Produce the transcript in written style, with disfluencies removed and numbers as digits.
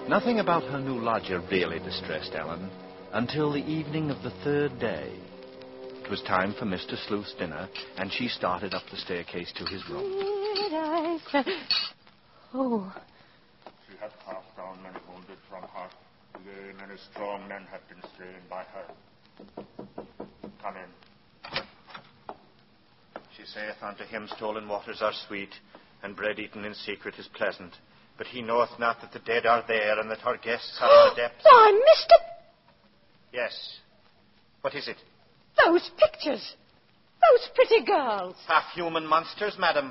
Nothing about her new lodger really distressed Ellen until the evening of the third day. It was time for Mr. Sleuth's dinner, and she started up the staircase to his room. Oh. She had cast down many wounded from her. Yea, many strong men have been slain by her. Come in. She saith unto him, stolen waters are sweet, and bread eaten in secret is pleasant. But he knoweth not that the dead are there, and that our guests are in the depths. Why, Mr. Yes. What is it? Those pictures. Those pretty girls. Half-human monsters, madam.